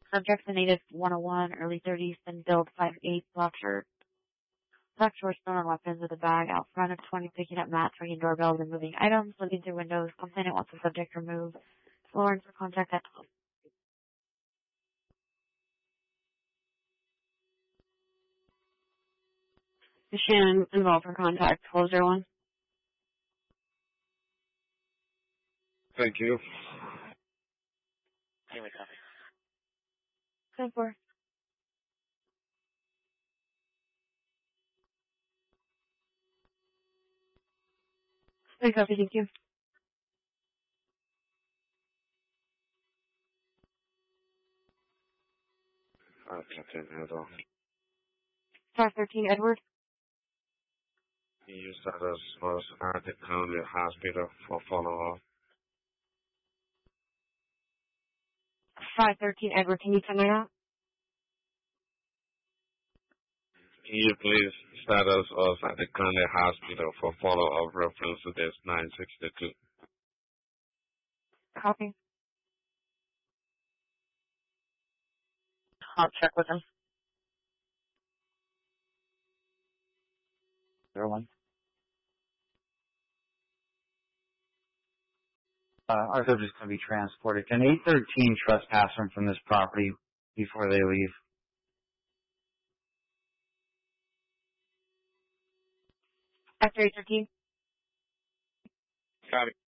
Subject's a native 101, early 30s, thin build, 5'8", black shirt. Black shorts, thrown on weapons with a bag out front of 20, picking up mats, ringing doorbells, and moving items, looking through windows. Complainant wants the subject removed. Florence for contact at 12. Is Shannon involved for contact 1201? Thank you. Anyway, copy. 10-4. Thank you. Captain Heather. 513 Edward. Your status was at the county hospital for follow-up. 513 Edward, can you tell me that? Your police status was at the county hospital for follow-up reference to this 962. Copy. I'll check with him. 01. Our subject's going to be transported. Can 813 trespass from this property before they leave? After 813. Copy.